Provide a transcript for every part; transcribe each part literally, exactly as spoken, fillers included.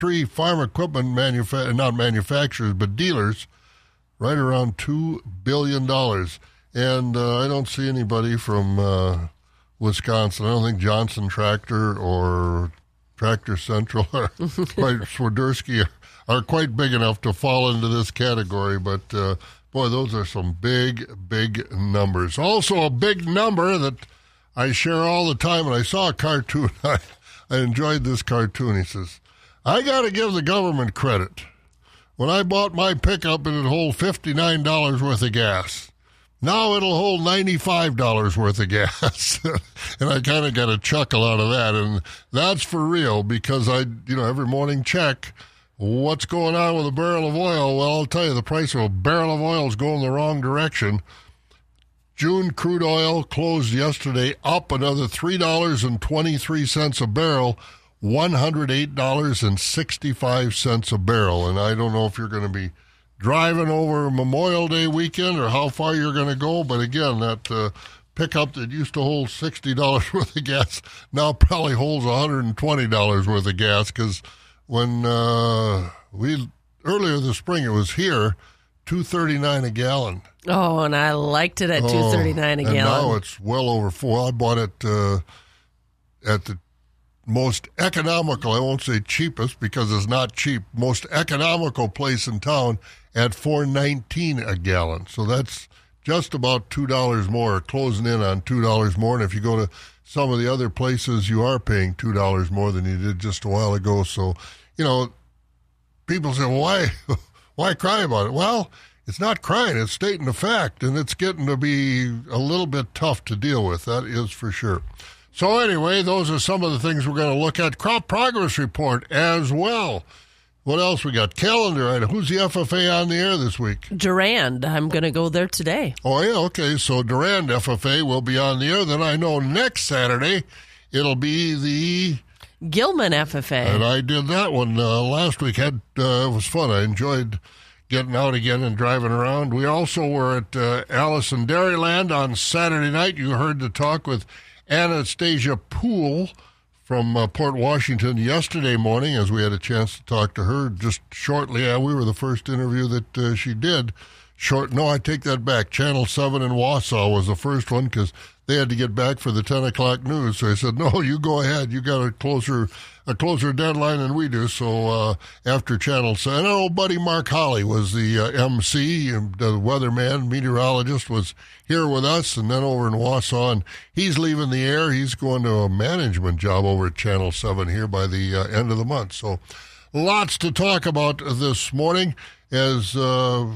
factory farm equipment manufa- not manufacturers, but dealers, right around two billion dollars. And uh, I don't see anybody from uh, Wisconsin. I don't think Johnson Tractor or Tractor Central or quite Swiderski are, are quite big enough to fall into this category. But, uh, boy, those are some big, big numbers. Also a big number that I share all the time, and I saw a cartoon. I, I enjoyed this cartoon. He says, I got to give the government credit. When I bought my pickup, it would hold fifty-nine dollars worth of gas. Now it'll hold ninety-five dollars worth of gas. And I kind of got a chuckle out of that. And that's for real because I, you know, every morning check what's going on with a barrel of oil. Well, I'll tell you, the price of a barrel of oil is going the wrong direction. June crude oil closed yesterday up another three dollars and twenty-three cents a barrel, one hundred eight dollars and sixty-five cents a barrel. And I don't know if you're going to be driving over Memorial Day weekend or how far you're going to go. But again, that uh, pickup that used to hold sixty dollars worth of gas now probably holds one hundred twenty dollars worth of gas because when uh, we, earlier this spring, it was here, two thirty-nine a gallon. Oh, and I liked it at two thirty-nine a and gallon. Now it's well over four. I bought it uh, at the most economical, I won't say cheapest because it's not cheap, most economical place in town at four nineteen a gallon. So that's just about two dollars more, closing in on two dollars more. And if you go to some of the other places, you are paying two dollars more than you did just a while ago. So, you know, people say, well, why, why cry about it? Well, it's not crying, it's stating the fact, and it's getting to be a little bit tough to deal with, that is for sure. So anyway, those are some of the things we're going to look at. Crop progress report as well. What else we got? Calendar item. Who's the F F A on the air this week? Durand. I'm going to go there today. Oh, yeah, okay. So Durand F F A will be on the air. Then I know next Saturday it'll be the Gilman F F A. And I did that one uh, last week. Had uh, it was fun. I enjoyed getting out again and driving around. We also were at uh, Allison Dairyland on Saturday night. You heard the talk with Anastasia Poole from uh, Port Washington yesterday morning as we had a chance to talk to her just shortly. Yeah, we were the first interview that uh, she did. Short, no, I take that back. Channel seven in Wausau was the first one because they had to get back for the ten o'clock news. So I said, no, you go ahead. You got a closer a closer deadline than we do. So uh, after Channel seven, and our old buddy Mark Holly was the uh, M C, and the weatherman, meteorologist, was here with us, and then over in Wausau. And he's leaving the air. He's going to a management job over at Channel seven here by the uh, end of the month. So lots to talk about this morning as... Uh,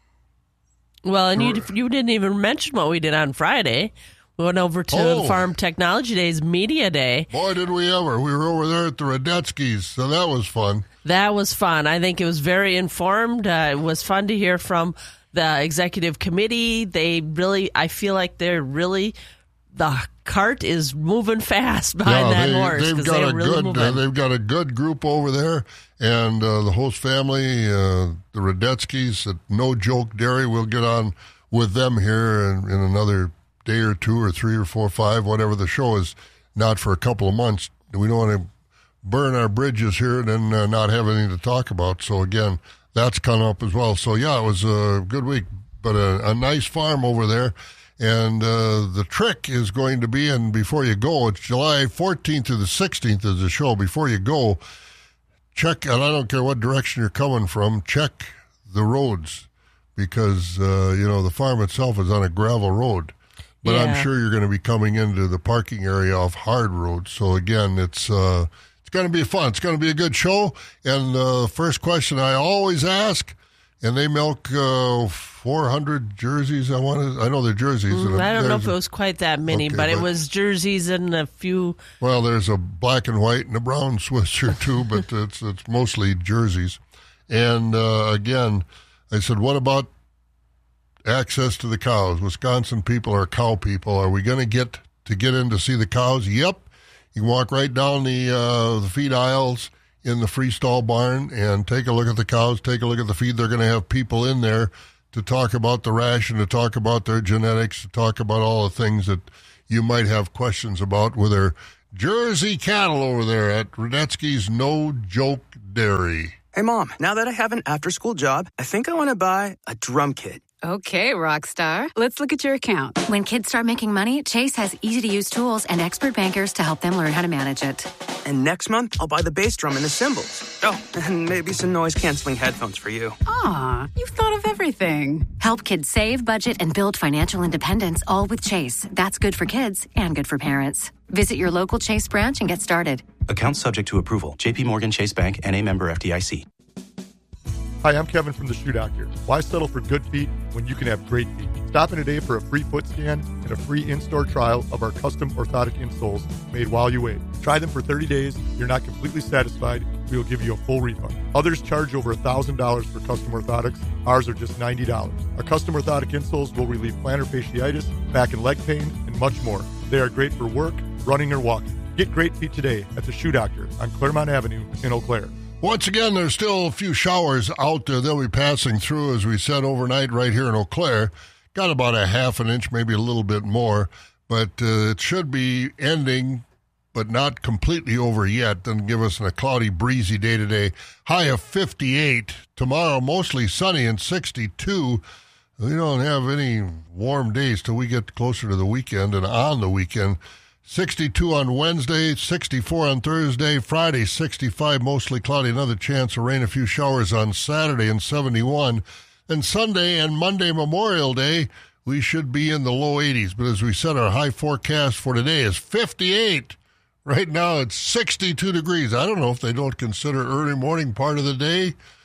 Well, and you you didn't even mention what we did on Friday. We went over to Oh. Farm Technology Days Media Day. Boy, did we ever. We were over there at the Radetskis, so that was fun. That was fun. I think it was very informed. Uh, it was fun to hear from the executive committee. They really, I feel like they're really, the cart is moving fast behind Yeah, that they, horse. they've 'cause got they're a really good. moving. Uh, they've got a good group over there, and uh, the host family, uh, the Radetskis at No Joke Dairy. We'll get on with them here in, in another day or two or three or four or five, whatever the show is. Not for a couple of months. We don't want to burn our bridges here and then uh, not have anything to talk about. So again, that's coming up as well. So yeah, it was a good week, but a, a nice farm over there. And uh, the trick is going to be, and before you go, it's July fourteenth to the sixteenth is the show. Before you go, check, and I don't care what direction you're coming from, check the roads because, uh, you know, the farm itself is on a gravel road. But Yeah. I'm sure you're going to be coming into the parking area off hard roads. So, again, it's uh, it's going to be fun. It's going to be a good show. And uh, the first question I always ask, and they milk uh, four hundred jerseys. I want to. I know they're jerseys. Mm, and I don't know there's if it was quite that many, Okay, but it but- was jerseys and a few. Well, there's a black and white and a brown Swiss here too, but it's it's mostly jerseys. And uh, again, I said, what about access to the cows? Wisconsin people are cow people. Are we going to get to get in to see the cows? Yep. You can walk right down the uh, the feed aisles in the freestall barn and take a look at the cows, take a look at the feed. They're going to have people in there to talk about the ration, to talk about their genetics, to talk about all the things that you might have questions about with their Jersey cattle over there at Radetski's No Joke Dairy. Hey, Mom, now that I have an after-school job, I think I want to buy a drum kit. Okay, Rockstar. Let's look at your account. When kids start making money, Chase has easy-to-use tools and expert bankers to help them learn how to manage it. And next month, I'll buy the bass drum and the cymbals. Oh, and maybe some noise-canceling headphones for you. Aw, you've thought of everything. Help kids save, budget, and build financial independence, all with Chase. That's good for kids and good for parents. Visit your local Chase branch and get started. Account subject to approval. J P Morgan Chase Bank, N A member F D I C. Hi, I'm Kevin from the Shoe Doctor. Why settle for good feet when you can have great feet? Stop in today for a free foot scan and a free in-store trial of our custom orthotic insoles made while you wait. Try them for thirty days. If you're not completely satisfied, we will give you a full refund. Others charge over one thousand dollars for custom orthotics. Ours are just ninety dollars. Our custom orthotic insoles will relieve plantar fasciitis, back and leg pain, and much more. They are great for work, running, or walking. Get great feet today at the Shoe Doctor on Claremont Avenue in Eau Claire. Once again, there's still a few showers out there. They'll be passing through, as we said, overnight right here in Eau Claire. Got about a half an inch, maybe a little bit more, but uh, it should be ending, but not completely over yet. Then give us a cloudy, breezy day today. High of fifty-eight. Tomorrow, mostly sunny and sixty-two. We don't have any warm days till we get closer to the weekend and on the weekend. sixty-two on Wednesday, sixty-four on Thursday, Friday sixty-five, mostly cloudy, another chance of rain, a few showers on Saturday, and seventy-one. And Sunday and Monday, Memorial Day, we should be in the low eighties. But as we said, our high forecast for today is fifty-eight. Right now it's sixty-two degrees. I don't know if they don't consider early morning part of the day.